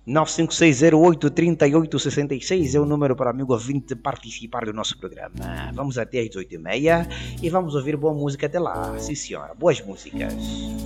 956083866 é o número para o amigo ouvinte participar do nosso programa. Vamos até às 8h30 e vamos ouvir boa música até lá. Sim, senhora. Boas músicas.